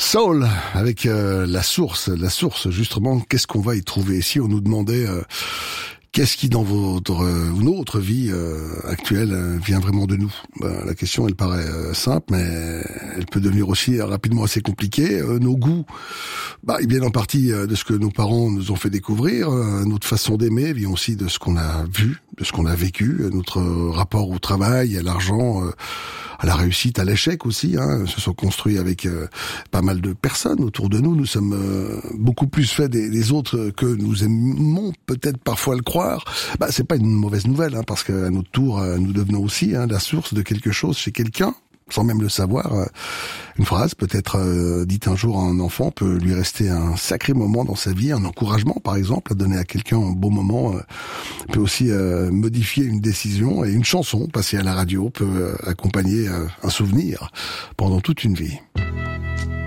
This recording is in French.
Soul avec la source justement, qu'est-ce qu'on va y trouver? Si on nous demandait qu'est-ce qui dans notre vie actuelle vient vraiment de nous, la question elle paraît simple, mais elle peut devenir aussi rapidement assez compliquée. Nos goûts, ils viennent en partie de ce que nos parents nous ont fait découvrir. Notre façon d'aimer vient aussi de ce qu'on a vu, de ce qu'on a vécu. Notre rapport au travail, à l'argent, à la réussite, à l'échec aussi, se sont construits avec pas mal de personnes autour de nous. Nous sommes beaucoup plus faits des autres que nous aimons peut-être parfois le croire. C'est pas une mauvaise nouvelle, parce qu'à notre tour, nous devenons aussi la source de quelque chose chez quelqu'un, sans même le savoir. Une phrase peut-être dite un jour à un enfant peut lui rester un sacré moment dans sa vie. Un encouragement, par exemple, à donner à quelqu'un un beau moment peut aussi modifier une décision. Et une chanson passée à la radio peut accompagner un souvenir pendant toute une vie.